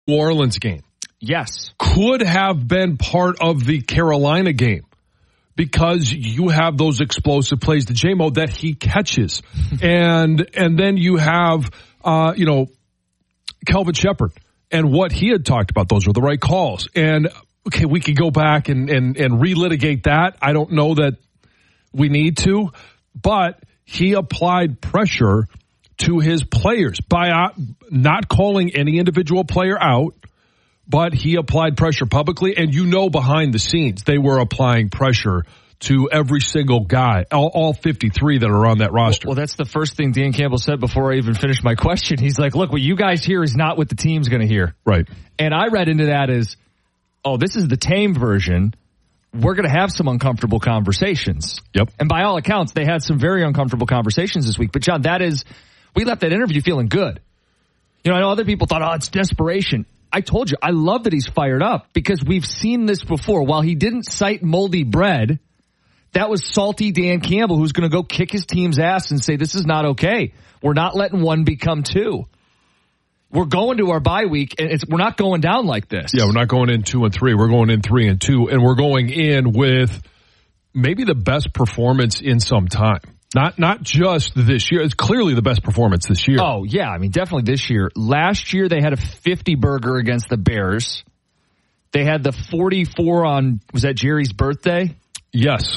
New Orleans game. Yes. Could have been part of the Carolina game because you have those explosive plays to J-Mo that he catches. and then you have, Kelvin Shepherd and what he had talked about. Those were the right calls. And, okay, we could go back and relitigate that. I don't know that we need to, but he applied pressure to his players by not calling any individual player out, but he applied pressure publicly, and behind the scenes, they were applying pressure to every single guy, all 53 that are on that roster. Well, that's the first thing Dan Campbell said before I even finished my question. He's like, look, what you guys hear is not what the team's going to hear. Right. And I read into that as, this is the tame version. We're going to have some uncomfortable conversations. Yep. And by all accounts, they had some very uncomfortable conversations this week. But, John, we left that interview feeling good. I know other people thought, it's desperation. I told you, I love that he's fired up because we've seen this before. While he didn't cite moldy bread, that was salty Dan Campbell who's going to go kick his team's ass and say, this is not okay. We're not letting one become two. We're going to our bye week, and we're not going down like this. Yeah, we're not going in 2-3. We're going in 3-2, and we're going in with maybe the best performance in some time. Not just this year. It's clearly the best performance this year. Oh, yeah. I mean, definitely this year. Last year, they had a 50-burger against the Bears. They had the 44 on, was that Jerry's birthday? Yes.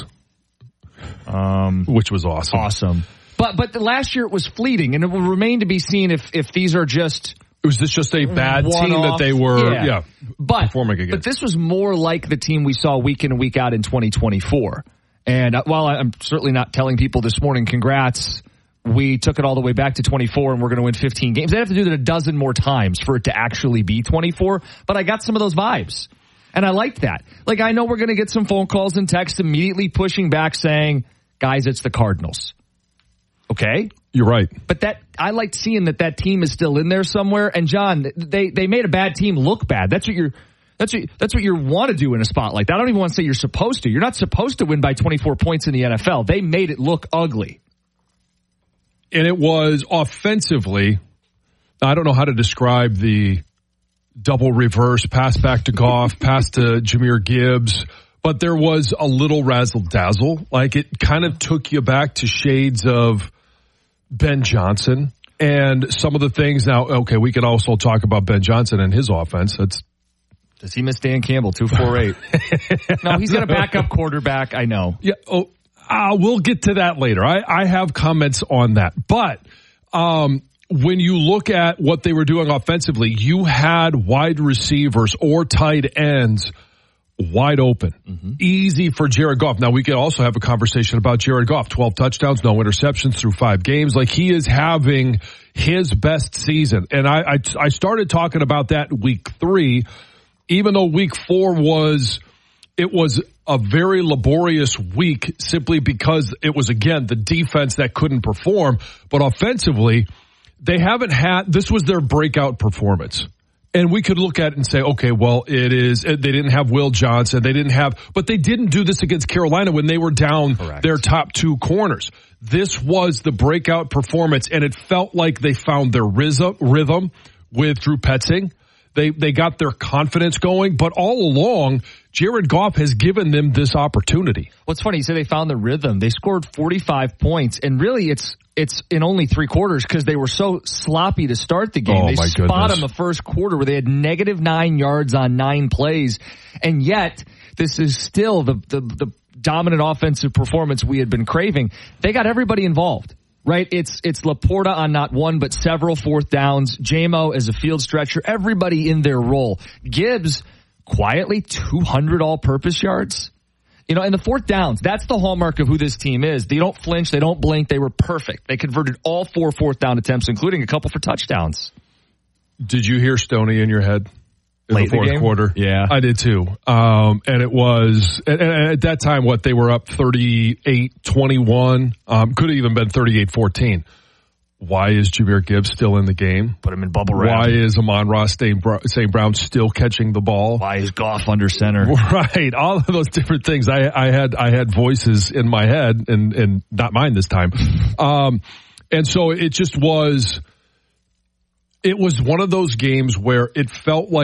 Which was awesome. Awesome. But the last year it was fleeting, and it will remain to be seen if these are just... Was this just a bad team that they were performing against? But this was more like the team we saw week in and week out in 2024. And while I'm certainly not telling people this morning, congrats, we took it all the way back to 24 and we're going to win 15 games. They'd have to do that a dozen more times for it to actually be 24. But I got some of those vibes. And I liked that. Like, I know we're going to get some phone calls and texts immediately pushing back saying, guys, it's the Cardinals. Okay? You're right. But I liked seeing that team is still in there somewhere. And John, they made a bad team look bad. That's what you want to do in a spot like that. I don't even want to say you're supposed to. You're not supposed to win by 24 points in the NFL. They made it look ugly. And it was offensively, I don't know how to describe the double reverse, pass back to Goff, pass to Jahmyr Gibbs, but there was a little razzle-dazzle. Like, it kind of took you back to shades of Ben Johnson and some of the things. Now, okay, we could also talk about Ben Johnson and his offense. Does he miss Dan Campbell, 248? No, he's going to back up quarterback, I know. Yeah, we'll get to that later. I have comments on that. But when you look at what they were doing offensively, you had wide receivers or tight ends wide open. Mm-hmm. Easy for Jared Goff. Now, we could also have a conversation about Jared Goff. 12 touchdowns, no interceptions through 5 games. Like, he is having his best season. And I started talking about that week 3, even though week 4 was a very laborious week simply because it was, again, the defense that couldn't perform. But offensively, this was their breakout performance. And we could look at it and say, okay, well, they didn't have Will Johnson. But they didn't do this against Carolina when they were down their top 2 corners. This was the breakout performance, and it felt like they found their rhythm with Drew Petzing. They got their confidence going, but all along, Jared Goff has given them this opportunity. What's funny, you say they found the rhythm. They scored 45 points, and really it's in only 3 quarters because they were so sloppy to start the game. They spot them the first quarter where they had -9 yards on 9 plays, and yet this is still the dominant offensive performance we had been craving. They got everybody involved. Right, it's Laporta on not one but several 4th downs. J-Mo as a field stretcher. Everybody in their role. Gibbs quietly 200 all-purpose yards. And the 4th downs. That's the hallmark of who this team is. They don't flinch. They don't blink. They were perfect. They converted all 4 4th down attempts, including a couple for touchdowns. Did you hear Stoney in your head? In Late the 4th quarter? Yeah. I did too. And it was, and at that time, they were up 38-21. Could have even been 38-14. Why is Jahmyr Gibbs still in the game? Put him in bubble wrap. Why is Amon-Ra St. Brown still catching the ball? Why is Goff under center? Right. All of those different things. I had voices in my head and not mine this time. And so it just was, it was one of those games where it felt like